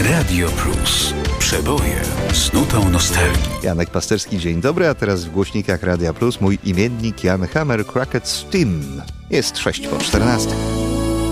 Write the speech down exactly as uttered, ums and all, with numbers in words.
Radio Plus. Przeboje z nutą nostalgii. Janek Pasterski, dzień dobry, a teraz w głośnikach Radia Plus mój imiennik Jan Hammer Crockett Steam. Jest sześć po czternastej.